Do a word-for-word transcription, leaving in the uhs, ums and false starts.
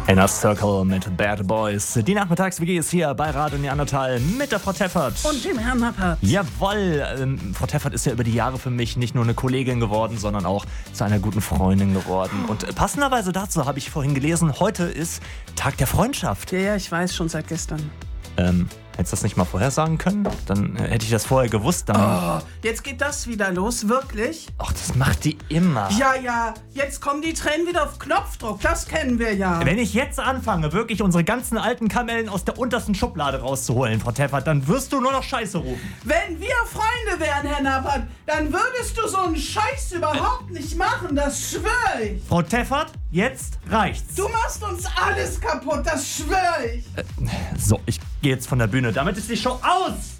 Inner Circle mit Bad Boys. Die Nachmittags-W G ist hier bei Radio Neandertal mit der Frau Teffert. Und dem Herrn Mappert. Jawoll, ähm, Frau Teffert ist ja über die Jahre für mich nicht nur eine Kollegin geworden, sondern auch zu einer guten Freundin geworden. Und äh, passenderweise dazu habe ich vorhin gelesen, heute ist Tag der Freundschaft. Ja, ja, ich weiß, schon seit gestern. Ähm, hättest du das nicht mal vorher sagen können? Dann äh, hätte ich das vorher gewusst. Dann Oh, jetzt geht das wieder los, wirklich? Ach, das macht die immer. Ja, ja, jetzt kommen die Tränen wieder auf Knopfdruck, das kennen wir ja. Wenn ich jetzt anfange, wirklich unsere ganzen alten Kamellen aus der untersten Schublade rauszuholen, Frau Teffert, dann wirst du nur noch Scheiße rufen. Wenn wir Freunde wären, Herr Nappert, dann würdest du so einen Scheiß überhaupt nicht machen, das schwör ich. Frau Teffert, jetzt reicht's. Du machst uns alles kaputt, das schwör ich. So, ich gehe jetzt von der Bühne. Damit ist die Show aus!